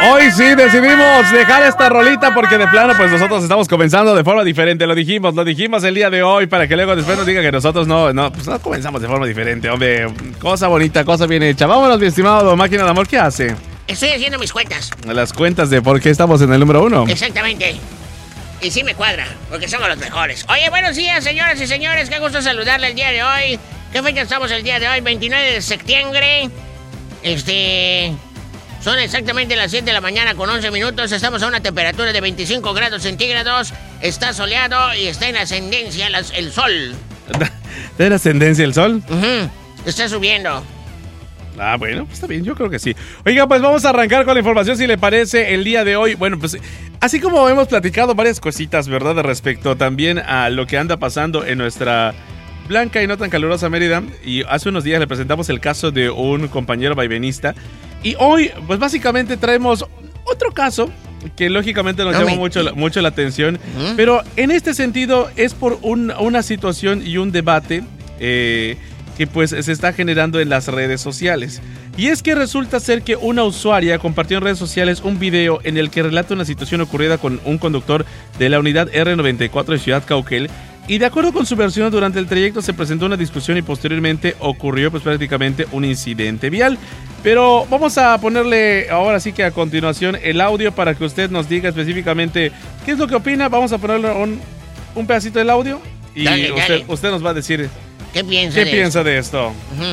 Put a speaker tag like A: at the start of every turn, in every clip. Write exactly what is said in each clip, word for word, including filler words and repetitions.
A: Hoy sí decidimos dejar esta rolita porque de plano pues nosotros estamos comenzando de forma diferente. Lo dijimos, lo dijimos el día de hoy para que luego después nos digan que nosotros no, no, pues no comenzamos de forma diferente, hombre. Cosa bonita, cosa bien hecha. Vámonos, mi estimado Máquina de Amor, ¿qué hace?
B: Estoy haciendo mis cuentas.
A: Las cuentas de por qué estamos en el número uno.
B: Exactamente. Y sí me cuadra, porque somos los mejores. Oye, buenos días, señoras y señores. Qué gusto saludarle el día de hoy. ¿Qué fecha estamos el día de hoy? veintinueve de septiembre. Este... Son exactamente las siete de la mañana con once minutos. Estamos a una temperatura de veinticinco grados centígrados. Está soleado y está en ascendencia las, el sol.
A: ¿Está en ascendencia el sol?
B: Uh-huh. Está subiendo.
A: Ah, bueno, pues está bien, yo creo que sí. Oiga, pues vamos a arrancar con la información, si le parece, el día de hoy. Bueno, pues así como hemos platicado varias cositas, ¿verdad? De respecto también a lo que anda pasando en nuestra blanca y no tan calurosa Mérida. Y hace unos días le presentamos el caso de un compañero vaivenista. Y hoy, pues básicamente traemos otro caso que lógicamente nos no llama mucho, mucho la atención. ¿Mm? Pero en este sentido es por un, una situación y un debate eh, que pues se está generando en las redes sociales. Y es que resulta ser que una usuaria compartió en redes sociales un video en el que relata una situación ocurrida con un conductor de la unidad erre noventa y cuatro de Ciudad Cauquel. Y de acuerdo con su versión, durante el trayecto se presentó una discusión y posteriormente ocurrió pues prácticamente un incidente vial. Pero vamos a ponerle ahora sí que a continuación el audio para que usted nos diga específicamente qué es lo que opina. Vamos a ponerle un, un pedacito del audio y
B: dale,
A: usted,
B: dale.
A: usted nos va a decir
B: qué piensa,
A: ¿qué
B: de,
A: piensa
B: esto?
A: de esto.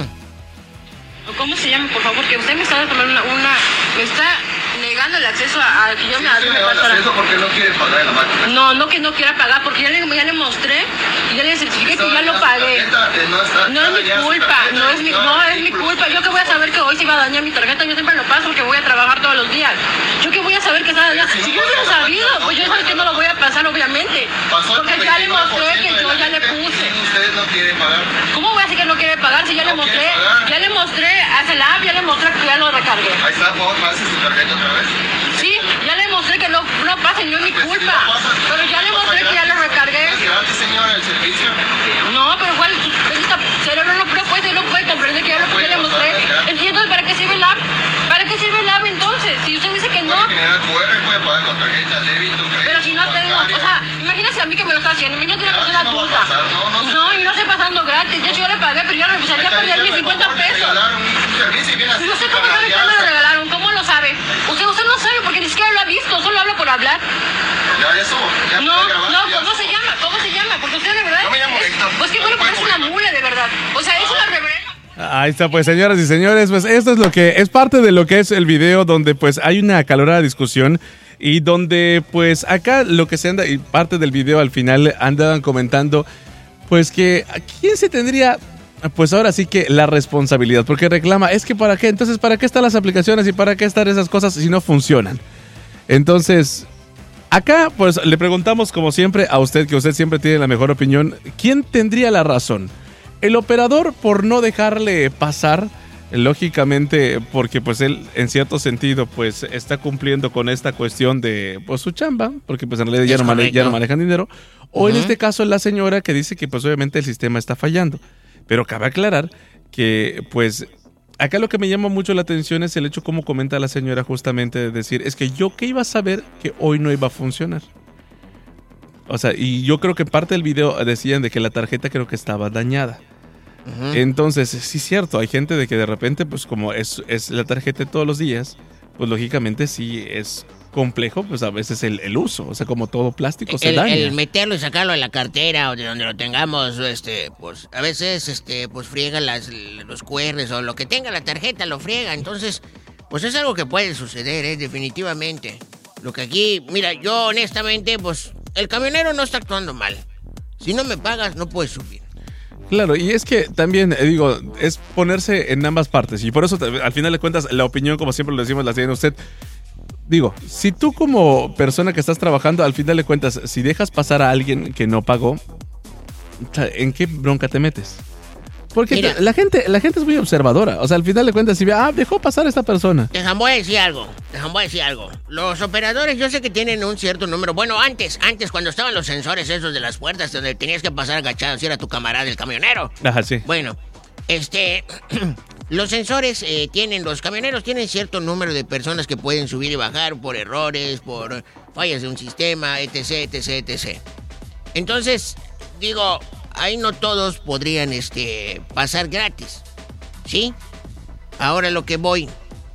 C: Uh-huh. ¿Cómo se llama, por favor? Que usted me está tomando una, una me está negando el acceso a, a que yo
D: sí,
C: me
D: sí, le el acceso porque no quiere pagar en la máquina.
C: No, no que no quiera pagar, porque ya le, ya le mostré y ya le certifiqué que ya lo pagué.
D: Tarjeta, eh, no, está,
C: no es mi culpa,
D: tarjeta,
C: no es mi, no, no es mi culpa. Yo que voy a saber que hoy se iba a dañar mi tarjeta, yo siempre lo paso porque voy a trabajar todos los días. Yo que voy a saber que está dañada. Si, si yo hubiera sabido, pues yo sé que no lo voy a pasar, obviamente. Porque ya le mostré que yo ya le puse.
D: Usted no quiere pagar.
C: ¿Cómo voy a decir que no quiere pagar si ya le mostré? Ya le mostré, hace la app, ya le mostré que ya lo recargué.
D: Ahí está, por favor, pase su tarjeta otra vez.
C: Sí, ya le mostré que no, no pase, no es mi
D: Pues
C: culpa.
D: si no pasa,
C: pero ya le mostré que ya lo recargué.
D: ¿Es gratis, señora, el servicio?
C: No, pero igual, esta cerebro no puede, no puede comprender que ya, lo, ya le mostré. Entonces, ¿para qué sirve el app? ¿Para qué sirve el app entonces? Si usted dice que no.
D: Puede generar cu erre, puede pagar con tarjeta, débito, crédito.
C: Pero si no tengo, o sea, imagínese a mí que me lo está haciendo. Imagínate una persona adulta. No, no, no, y no estoy pasando gratis. De hecho, yo le pagué, pero yo no empezaría a perder mis cincuenta pesos. No sé cómo sabe que me lo regalaron. ¿Cómo lo sabe? Usted, usted no sabe porque ni siquiera lo ha visto, solo habla por hablar.
D: Ya, ya estuvo. Ya
C: no,
D: grabar,
C: no,
D: ya
C: ¿cómo
D: estuvo.
C: se llama? ¿Cómo se llama? Porque usted de verdad.
D: Yo me llamo
C: es,
D: Héctor.
C: Pues que bueno, pero es una mula de verdad. O sea, es una reverenda.
A: Ahí está, pues, señoras y señores, pues esto es lo que es parte de lo que es el video, donde pues hay una acalorada discusión y donde pues acá lo que se anda, y parte del video al final andaban comentando pues que quién se tendría pues ahora sí que la responsabilidad, porque reclama, es que para qué, entonces para qué están las aplicaciones y para qué están esas cosas si no funcionan. Entonces, acá pues le preguntamos como siempre a usted, que usted siempre tiene la mejor opinión, ¿quién tendría la razón? El operador por no dejarle pasar, lógicamente, porque pues él en cierto sentido pues está cumpliendo con esta cuestión de pues su chamba, porque pues en realidad ya no, mane- ya no manejan dinero, o uh-huh. en este caso la señora que dice que pues obviamente el sistema está fallando. Pero cabe aclarar que pues acá lo que me llama mucho la atención es el hecho como comenta la señora justamente de decir, es que yo qué iba a saber que hoy no iba a funcionar. O sea, y yo creo que en parte del video decían de que la tarjeta creo que estaba dañada. Uh-huh. Entonces, sí es cierto, hay gente de que de repente, pues como es, es la tarjeta de todos los días, pues lógicamente sí es complejo, pues a veces el, el uso, o sea, como todo plástico
B: el,
A: se daña.
B: El meterlo y sacarlo de la cartera o de donde lo tengamos, este, pues a veces, este, pues friega las, los cu erres o lo que tenga la tarjeta lo friega, entonces, pues es algo que puede suceder, ¿eh? Definitivamente. Lo que aquí, mira, yo honestamente, pues el camionero no está actuando mal. Si no me pagas, no puedes subir.
A: Claro, y es que también, eh, digo, es ponerse en ambas partes. Y por eso, al final de cuentas, la opinión, como siempre lo decimos, la tiene usted. Digo, si tú como persona que estás trabajando, al final de cuentas, si dejas pasar a alguien que no pagó, ¿en qué bronca te metes? Porque te, la gente la gente es muy observadora. O sea, al final de cuentas, si ve, ah, dejó pasar a esta persona.
B: Déjame voy a decir algo, déjame voy a decir algo. Los operadores, yo sé que tienen un cierto número. Bueno, antes, antes, cuando estaban los sensores esos de las puertas, donde tenías que pasar agachado si era tu camarada, el camionero.
A: Ajá, sí.
B: Bueno, este... Los sensores eh, tienen, los camioneros tienen cierto número de personas que pueden subir y bajar por errores, por fallas de un sistema, etc, etc, etc. Entonces, digo, ahí no todos podrían este, pasar gratis, ¿sí? Ahora lo que voy,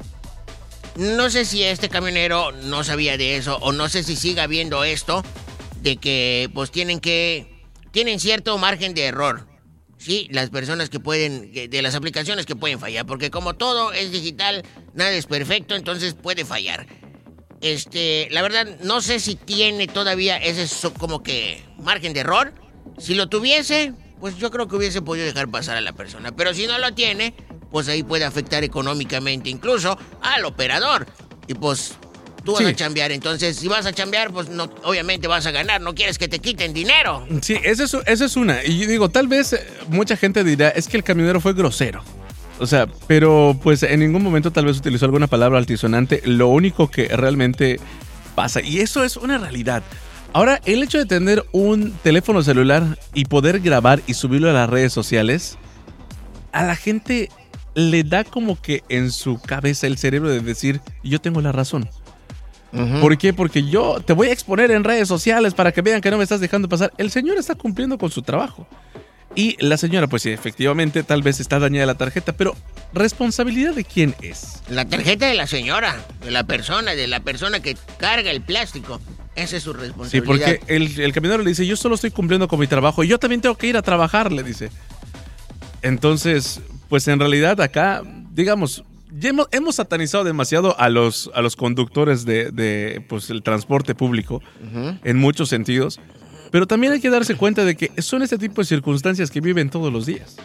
B: no sé si este camionero no sabía de eso, o no sé si siga viendo esto, de que pues tienen que, tienen cierto margen de error. Sí, las personas que pueden, de las aplicaciones que pueden fallar, porque como todo es digital, nada es perfecto, entonces puede fallar. Este, la verdad, no sé si tiene todavía ese como que margen de error. Si lo tuviese, pues yo creo que hubiese podido dejar pasar a la persona. Pero si no lo tiene, pues ahí puede afectar económicamente incluso al operador. Y pues tú vas sí. a chambear, entonces si vas a chambear, pues no, obviamente vas a ganar, no quieres que te quiten dinero.
A: Sí, esa es, esa es una. Y yo digo, tal vez mucha gente dirá, es que el camionero fue grosero. O sea, pero pues en ningún momento tal vez utilizó alguna palabra altisonante. Lo único que realmente pasa, y eso es una realidad. Ahora, el hecho de tener un teléfono celular y poder grabar y subirlo a las redes sociales, a la gente le da como que en su cabeza el cerebro de decir, yo tengo la razón. Uh-huh. ¿Por qué? Porque yo te voy a exponer en redes sociales para que vean que no me estás dejando pasar. El señor está cumpliendo con su trabajo. Y la señora, pues sí, efectivamente, tal vez está dañada la tarjeta, pero ¿responsabilidad de quién es?
B: La tarjeta de la señora, de la persona, de la persona que carga el plástico. Esa es su responsabilidad.
A: Sí, porque el, el camionero le dice, yo solo estoy cumpliendo con mi trabajo y yo también tengo que ir a trabajar, le dice. Entonces, pues en realidad acá, digamos, ya hemos, hemos satanizado demasiado a los, a los conductores de, de pues, el transporte público, uh-huh. en muchos sentidos. Pero también hay que darse cuenta de que son este tipo de circunstancias que viven todos los días.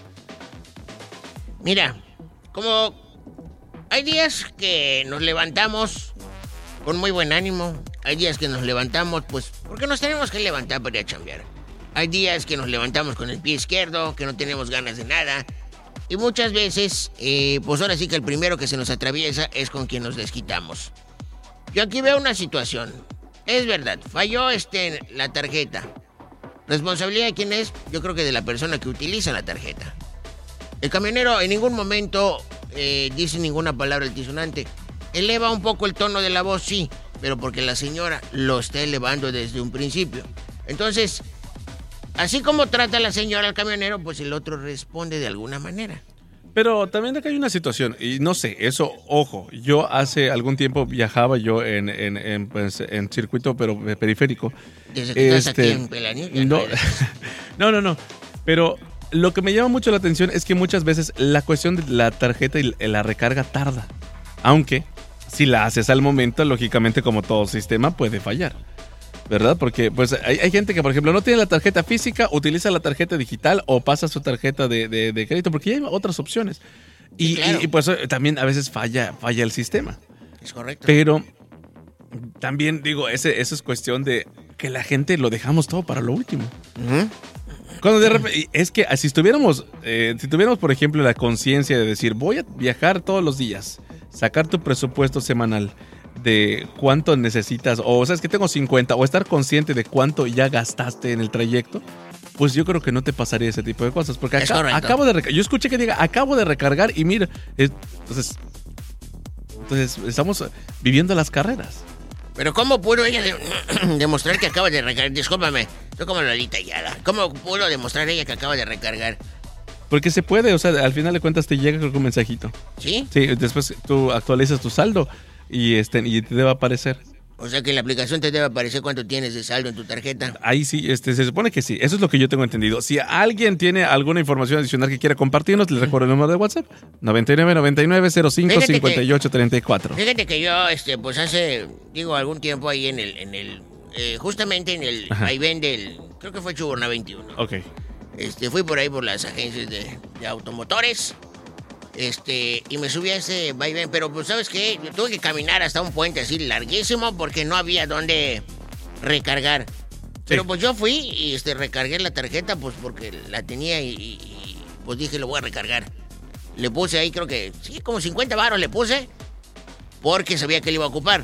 B: Mira, como hay días que nos levantamos con muy buen ánimo, hay días que nos levantamos, pues, porque nos tenemos que levantar para ir a chambear. Hay días que nos levantamos con el pie izquierdo, que no tenemos ganas de nada. Y muchas veces, eh, pues ahora sí que el primero que se nos atraviesa es con quien nos desquitamos. Yo aquí veo una situación. Es verdad, falló este, la tarjeta. ¿Responsabilidad de quién es? Yo creo que de la persona que utiliza la tarjeta. El camionero en ningún momento eh, dice ninguna palabra altisonante. Eleva un poco el tono de la voz, sí, pero porque la señora lo está elevando desde un principio. Entonces, así como trata la señora al camionero, pues el otro responde de alguna manera.
A: Pero también acá hay una situación, y no sé, eso, ojo, yo hace algún tiempo viajaba yo en, en, en, pues, en circuito pero periférico.
B: ¿Desde que este, estás aquí en Pelanilla?
A: No, no, no, no, pero lo que me llama mucho la atención es que muchas veces la cuestión de la tarjeta y la recarga tarda, aunque si la haces al momento, lógicamente como todo sistema puede fallar. ¿Verdad? Porque pues hay, hay gente que, por ejemplo, no tiene la tarjeta física, utiliza la tarjeta digital o pasa su tarjeta de, de, de crédito, porque ya hay otras opciones. Y, sí, claro. y, y pues también a veces falla, falla el sistema.
B: Es correcto.
A: Pero también, digo, ese, eso es cuestión de que la gente lo dejamos todo para lo último. Uh-huh. Cuando de repente, es que si estuviéramos, eh, si tuviéramos, por ejemplo, la conciencia de decir, voy a viajar todos los días, sacar tu presupuesto semanal, de cuánto necesitas, o sabes que tengo cincuenta, o estar consciente de cuánto ya gastaste en el trayecto, pues yo creo que no te pasaría ese tipo de cosas, porque acá, acabo de recargar, yo escuché que diga, acabo de recargar y mira, es, entonces, entonces estamos viviendo las carreras.
B: Pero ¿cómo pudo ella de, demostrar que acaba de recargar? Discúlpame, estoy como Lolita Ayala. ¿Cómo pudo demostrar ella que acaba de recargar?
A: Porque se puede, o sea, al final de cuentas te llega creo que un mensajito.
B: ¿Sí?
A: Sí, después tú actualizas tu saldo y, este, y te debe aparecer.
B: O sea que en la aplicación te debe aparecer cuánto tienes de saldo en tu tarjeta.
A: Ahí sí, este, se supone que sí. Eso es lo que yo tengo entendido. Si alguien tiene alguna información adicional que quiera compartirnos, les recuerdo el número de WhatsApp. noventa y nueve, noventa y nueve, cero cinco, cincuenta y ocho, treinta y cuatro.
B: Fíjate que yo, este, pues hace, digo, algún tiempo ahí en el, en el, eh, justamente en el vaivén del, creo que fue Chuburná veintiuno.
A: Ok.
B: Este, fui por ahí por las agencias de, de automotores. Este, y me subí a ese vaivén, pero pues, ¿sabes qué? Yo tuve que caminar hasta un puente así larguísimo porque no había dónde recargar. Sí. Pero pues yo fui y este, recargué la tarjeta, pues porque la tenía y, y, y pues dije, lo voy a recargar. Le puse ahí, creo que, sí, como cincuenta varos le puse, porque sabía que le iba a ocupar.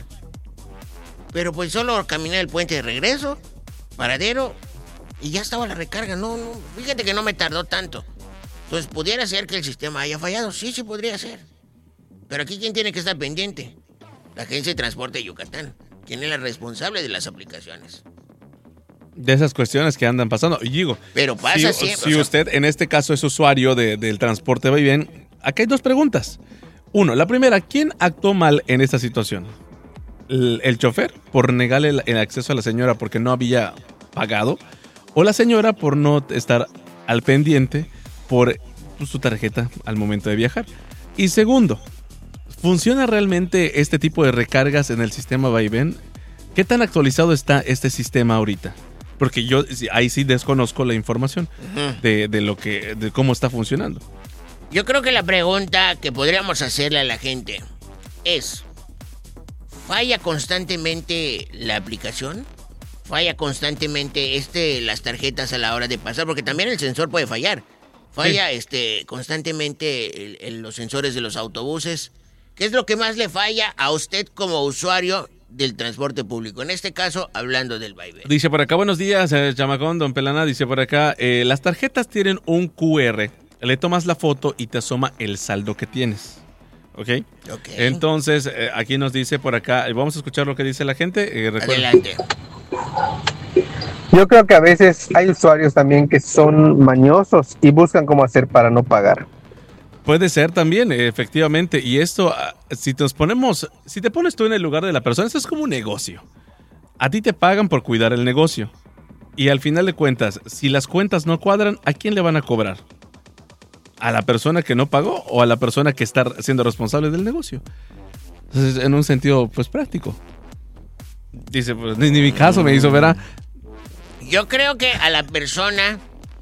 B: Pero pues solo caminé el puente de regreso, paradero, y ya estaba la recarga. No, no, fíjate que no me tardó tanto. Entonces, ¿pudiera ser que el sistema haya fallado? Sí, sí podría ser. Pero aquí, ¿quién tiene que estar pendiente? La Agencia de Transporte de Yucatán. ¿Quién es la responsable de las aplicaciones?
A: De esas cuestiones que andan pasando. Y digo,
B: pero pasa
A: si,
B: siempre.
A: Si o sea, usted en este caso es usuario de, del transporte va y bien, acá hay dos preguntas. Uno, la primera, ¿quién actuó mal en esta situación? ¿El, el chofer por negarle el, el acceso a la señora porque no había pagado? ¿O la señora por no estar al pendiente por pues, su tarjeta al momento de viajar? Y segundo, ¿funciona realmente este tipo de recargas en el sistema va y ven? ¿Qué tan actualizado está este sistema ahorita? Porque yo ahí sí desconozco la información uh-huh. de, de lo que de cómo está funcionando.
B: Yo creo que la pregunta que podríamos hacerle a la gente es: ¿falla constantemente la aplicación? ¿Falla constantemente este las tarjetas a la hora de pasar? Porque también el sensor puede fallar. Falla sí. este constantemente el, el, los sensores de los autobuses. ¿Qué es lo que más le falla a usted como usuario del transporte público? En este caso, hablando del vaivén.
A: Dice por acá, buenos días, eh, chamacón, don Pelana. Dice por acá, eh, las tarjetas tienen un cu erre. Le tomas la foto y te asoma el saldo que tienes. ¿Ok? Ok. Entonces, eh, aquí nos dice por acá, vamos a escuchar lo que dice la gente. Eh,
B: Adelante.
E: Yo creo que a veces hay usuarios también que son mañosos y buscan cómo hacer para no pagar.
A: Puede ser también, efectivamente. Y esto, si nos ponemos, si te pones tú en el lugar de la persona, esto es como un negocio. A ti te pagan por cuidar el negocio. Y al final de cuentas, si las cuentas no cuadran, ¿a quién le van a cobrar? ¿A la persona que no pagó o a la persona que está siendo responsable del negocio? Entonces, en un sentido, pues, práctico. Dice, pues, ni, ni mi caso me hizo, ¿verdad?
B: Yo creo que a la persona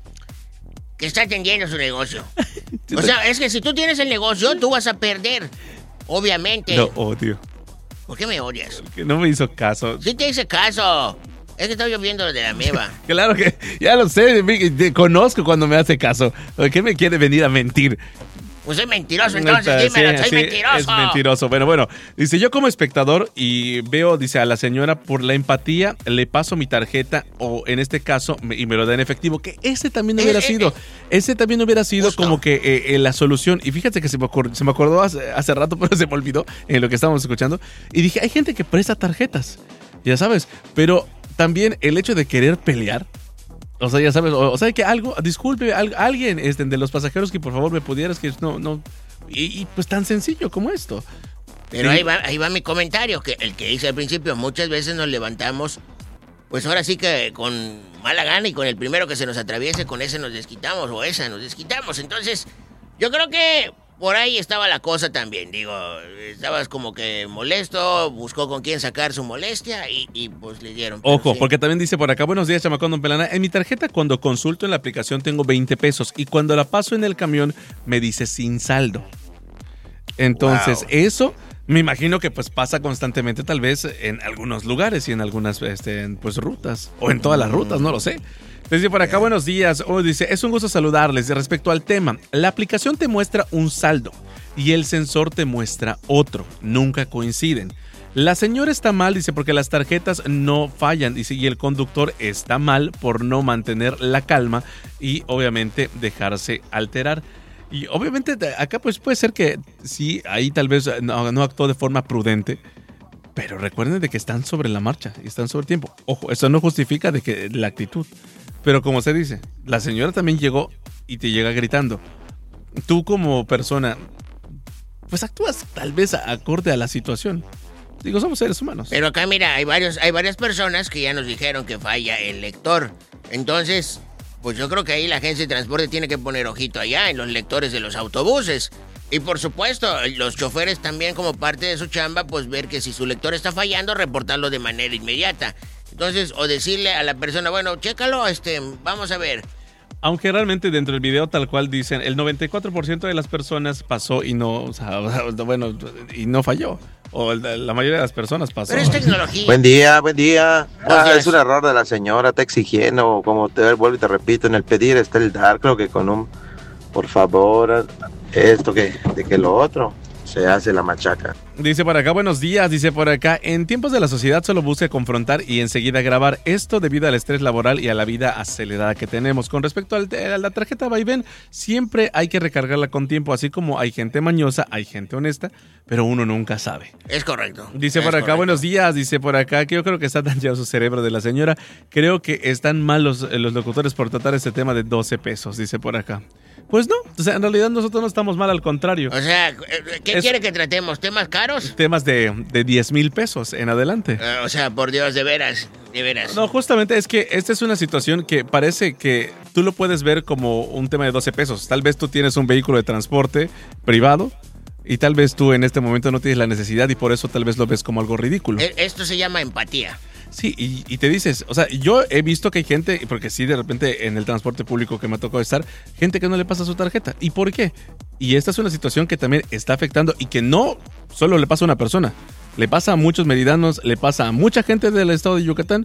B: que está atendiendo su negocio. O sea, es que si tú tienes el negocio, tú vas a perder. Obviamente.
A: Lo odio.
B: ¿Por qué me odias?
A: Porque no me hizo caso.
B: Sí te hice caso. Es que estoy viendo lo de la meba.
A: Claro que ya lo sé, te conozco cuando me hace caso. ¿Por qué me quiere venir a mentir?
B: Pues soy mentiroso, entonces dímelo, sí, soy sí, mentiroso.
A: Es mentiroso. Bueno, bueno, dice, yo como espectador y veo, dice, a la señora por la empatía, le paso mi tarjeta o en este caso, me, y me lo da en efectivo, que ese también hubiera eh, sido, eh, ese también hubiera sido justo. Como que eh, eh, la solución. Y fíjate que se me, acordó, se me acordó hace, hace rato, pero se me olvidó en lo que estábamos escuchando. Y dije, hay gente que presta tarjetas, ya sabes, pero también el hecho de querer pelear. O sea, ya sabes, o, o sea, que algo, disculpe, al, alguien este, de los pasajeros que por favor me pudieras, que no, no, y, y pues tan sencillo como esto.
B: Pero
A: sí.
B: ahí va, ahí va mi comentario, que el que hice al principio, muchas veces nos levantamos, pues ahora sí que con mala gana y con el primero que se nos atraviese, con ese nos desquitamos, o esa nos desquitamos. Entonces, yo creo que por ahí estaba la cosa también, digo, estabas como que molesto, buscó con quién sacar su molestia y, y pues le dieron.
A: Ojo,
B: sí.
A: Porque también dice por acá, buenos días, chamacón, don Pelana, en mi tarjeta cuando consulto en la aplicación tengo veinte pesos y cuando la paso en el camión me dice sin saldo. Entonces, wow. Eso me imagino que pues pasa constantemente tal vez en algunos lugares y en algunas este, pues, rutas o en todas las rutas, no lo sé. Dice por acá, buenos días. Oh, dice, es un gusto saludarles. Respecto al tema, la aplicación te muestra un saldo y el sensor te muestra otro. Nunca coinciden. La señora está mal, dice, porque las tarjetas no fallan. Dice, y el conductor está mal por no mantener la calma y obviamente dejarse alterar. Y obviamente acá pues puede ser que sí, ahí tal vez no, no actuó de forma prudente. Pero recuerden de que están sobre la marcha y están sobre el tiempo. Ojo, eso no justifica de que la actitud. Pero como se dice, la señora también llegó y te llega gritando. Tú como persona, pues actúas tal vez acorde a la situación. Digo, somos seres humanos.
B: Pero acá mira, hay varios, hay varias personas que ya nos dijeron que falla el lector. Entonces, pues yo creo que ahí la agencia de transporte tiene que poner ojito allá en los lectores de los autobuses. Y por supuesto, los choferes también como parte de su chamba, pues ver que si su lector está fallando, reportarlo de manera inmediata. Entonces, o decirle a la persona, bueno, chécalo, este, vamos a ver.
A: Aunque realmente dentro del video tal cual dicen, el noventa y cuatro por ciento de las personas pasó y no, o sea, bueno, y no falló. O la mayoría de las personas pasó.
B: Pero es tecnología.
F: Buen día, buen día. Ah, es un error de la señora, está exigiendo, como te vuelvo y te repito, en el pedir está el dar, creo que con un, por favor, esto que, de que lo otro. se hace la machaca.
A: Dice por acá, buenos días, dice por acá, en tiempos de la sociedad solo busca confrontar y enseguida grabar esto debido al estrés laboral y a la vida acelerada que tenemos. Con respecto al, a la tarjeta vaivén, siempre hay que recargarla con tiempo, así como hay gente mañosa, hay gente honesta, pero uno nunca sabe.
B: Es correcto.
A: Dice
B: es
A: por acá,
B: correcto.
A: buenos días, dice por acá, que yo creo que está dañado su cerebro de la señora, creo que están mal los, los locutores por tratar este tema de doce pesos, dice por acá. Pues no, o sea, en realidad nosotros no estamos mal, al contrario.
B: O sea, ¿qué
A: Es-
B: quiere que tratemos? ¿Temas caros?
A: Temas de, de diez mil pesos en adelante.
B: Eh, o sea, por Dios, de veras, de veras.
A: No, justamente es que esta es una situación que parece que tú lo puedes ver como un tema de doce pesos. Tal vez tú tienes un vehículo de transporte privado y tal vez tú en este momento no tienes la necesidad y por eso tal vez lo ves como algo ridículo.
B: Eh, Esto se llama empatía.
A: Sí, y, y te dices, o sea, yo he visto que hay gente, porque sí, de repente en el transporte público que me ha tocado estar, gente que no le pasa su tarjeta. ¿Y por qué? Y esta es una situación que también está afectando y que no solo le pasa a una persona, le pasa a muchos meridanos, le pasa a mucha gente del estado de Yucatán.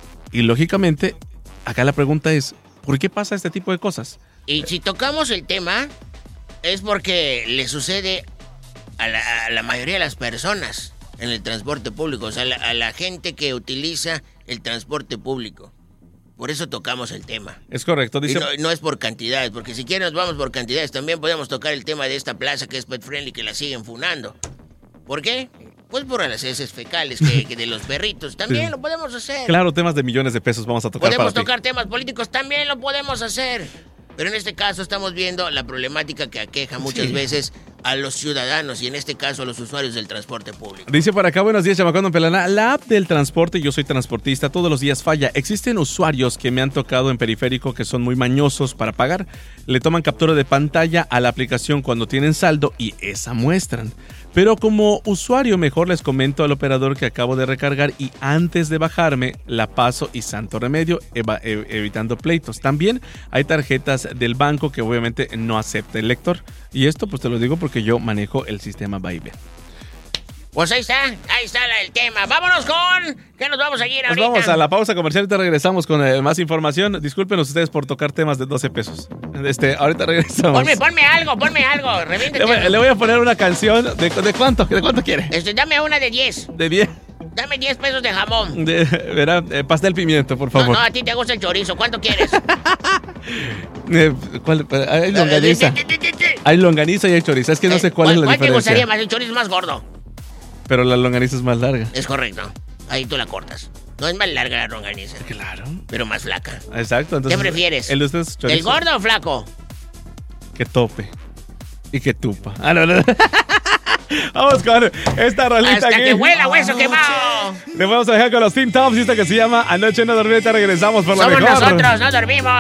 A: Y lógicamente, acá la pregunta es, ¿por qué pasa este tipo de cosas?
B: Y si tocamos el tema, es porque le sucede a la, a la mayoría de las personas en el transporte público, o sea, a la, a la gente que utiliza el transporte público. Por eso tocamos el tema.
A: Es correcto,
B: Y
A: dice...
B: no, no es por cantidades, porque si quieren nos vamos por cantidades. También podemos tocar el tema de esta plaza que es pet friendly, que la siguen funando. ¿Por qué? Pues por las heces fecales que, que de los perritos. También
A: Sí.
B: lo podemos hacer.
A: Claro, temas de millones de pesos vamos a tocar
B: Podemos
A: para ti.
B: tocar temas políticos, también lo podemos hacer. Pero en este caso estamos viendo la problemática que aqueja muchas
A: Sí.
B: veces a los ciudadanos y en este caso a los usuarios del transporte público.
A: Dice por acá, buenos días, chamacón Don Pelana. La app del transporte, yo soy transportista, todos los días falla. Existen usuarios que me han tocado en periférico que son muy mañosos para pagar. Le toman captura de pantalla a la aplicación cuando tienen saldo y esa muestran. Pero como usuario mejor les comento al operador que acabo de recargar y antes de bajarme la paso y santo remedio, eva- ev- evitando pleitos. También hay tarjetas del banco que obviamente no acepta el lector. Y esto pues te lo digo porque yo manejo el sistema vaivén.
B: Pues ahí está, ahí está la- el tema. Vámonos con... ¿Qué nos vamos a ir
A: Nos
B: ahorita?
A: vamos a la pausa comercial, ahorita regresamos con eh, más información. Discúlpenos ustedes por tocar temas de doce pesos. Este, ahorita regresamos.
B: Ponme, ponme algo, ponme algo, reviéntete.
A: Le voy, le voy a poner una canción. ¿De, de cuánto? ¿De cuánto quiere?
B: Este, dame una de diez.
A: De diez.
B: Dame diez pesos de jamón.
A: De, verá, eh, pastel pimiento, por
B: No,
A: favor.
B: no, a ti te gusta el chorizo. ¿Cuánto quieres?
A: Eh, ¿cuál? Hay longaniza. Hay longaniza y hay chorizo. Es que no sé cuál, es la
B: ¿Cuál te gustaría
A: diferencia.
B: más? El chorizo más gordo.
A: Pero la longaniza es más larga.
B: Es correcto. Ahí tú la cortas. No es más larga la longaniza.
A: Claro.
B: Pero más flaca.
A: Exacto. Entonces,
B: ¿Qué prefieres?
A: El de ustedes es chorizo.
B: ¿El gordo o flaco?
A: Que tope. Y que tupa. Ah, no, no. Vamos con esta rolita
B: Hasta
A: aquí.
B: que huela hueso quemado.
A: Le vamos a dejar con los Teen Tops y esta que se llama Anoche no dormí. Te regresamos por la
B: Somos
A: mejor.
B: nosotros, no dormimos.